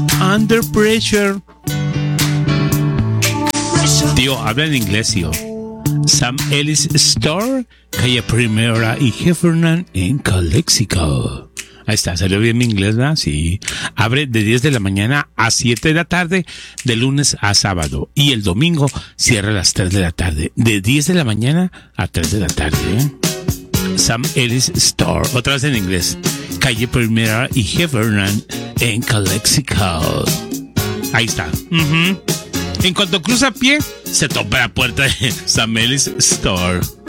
Under Pressure. Tío, habla en inglés, tío. Sam Ellis Store, calle Primera y Heffernan en Calexico. Ahí está, salió bien mi inglés, ¿verdad? Sí. Abre de 10 de la mañana a 7 de la tarde, de lunes a sábado. Y el domingo cierra a las 3 de la tarde. De 10 de la mañana a 3 de la tarde, ¿eh? Sam Ellis Store, otra vez en inglés. Calle Primera y Heffernan en Calexico. Ahí está. En cuanto cruza a pie, se topa la puerta de Sam Ellis Store.